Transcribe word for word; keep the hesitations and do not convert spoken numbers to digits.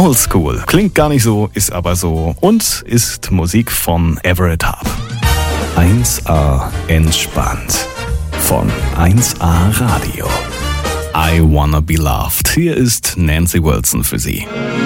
Oldschool. Klingt gar nicht so, ist aber so und ist Musik von Everett Harp. eins A entspannt von eins A Radio. I Wanna Be Loved. Hier ist Nancy Wilson für Sie.